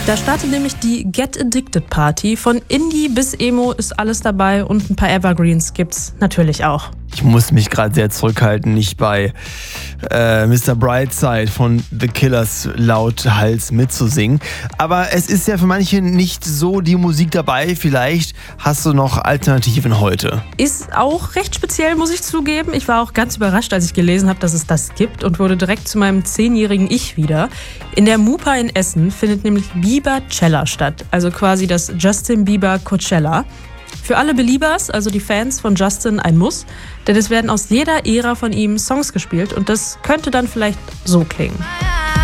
Da startet nämlich die Get Addicted Party. Von Indie bis Emo ist alles dabei und ein paar Evergreens gibt's natürlich auch. Ich muss mich gerade sehr zurückhalten, nicht bei Mr. Brightside von The Killers laut Hals mitzusingen. Aber es ist ja für manche nicht so die Musik dabei. Vielleicht hast du noch Alternativen heute. Ist auch recht speziell, muss ich zugeben. Ich war auch ganz überrascht, als ich gelesen habe, dass es das gibt und wurde direkt zu meinem 10-jährigen Ich wieder. In der Mupa in Essen findet nämlich Biebercella statt, also quasi das Justin Bieber Coachella. Für alle Beliebers, also die Fans von Justin, ein Muss, denn es werden aus jeder Ära von ihm Songs gespielt und das könnte dann vielleicht so klingen.